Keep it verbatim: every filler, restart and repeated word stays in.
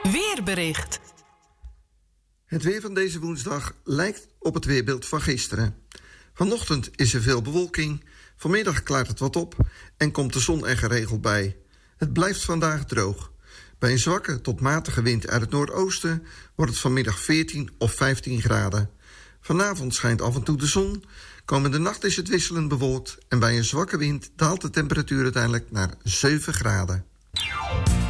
Weerbericht. Het weer van deze woensdag lijkt op het weerbeeld van gisteren. Vanochtend is er veel bewolking, vanmiddag klaart het wat op en komt de zon er geregeld bij. Het blijft vandaag droog. Bij een zwakke tot matige wind uit het noordoosten wordt het vanmiddag veertien of vijftien graden. Vanavond schijnt af en toe de zon, komende nacht is het wisselend bewolkt en bij een zwakke wind daalt de temperatuur uiteindelijk naar zeven graden.